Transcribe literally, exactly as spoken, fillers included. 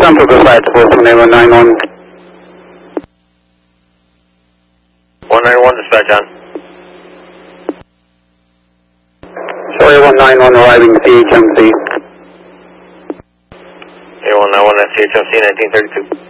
Come to the site for one nine one. one nine one, dispatch on. Sorry, one nine one arriving C H M C. Okay, one nine one, that's C H M C nineteen thirty-two.